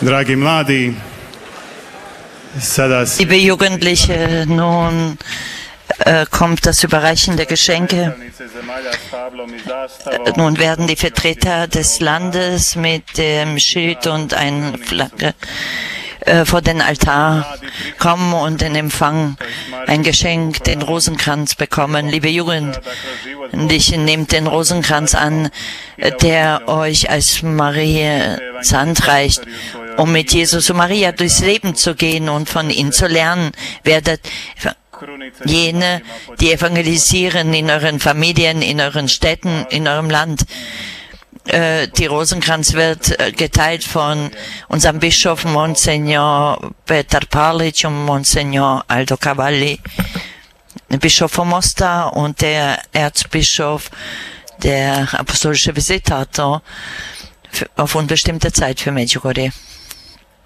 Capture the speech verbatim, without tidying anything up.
Dragi mladi, sada Liebe Jugendliche, nun äh, kommt das Überreichen der Geschenke. Äh, nun werden die Vertreter des Landes mit dem Schild und einer Flagge äh, vor den Altar kommen und in Empfang ein Geschenk, den Rosenkranz bekommen. Liebe Jugendliche, nehmt den Rosenkranz an, der euch als Maria Hand reicht, um mit Jesus und Maria durchs Leben zu gehen und von ihnen zu lernen. Werdet jene, die evangelisieren in euren Familien, in euren Städten, in eurem Land. Äh, die Rosenkranz wird äh, geteilt von unserem Bischof Monsignor Petar Palic und Monsignor Aldo Cavalli, Bischof von Mostar, und der Erzbischof, der apostolische Visitator auf unbestimmte Zeit für Medjugorje.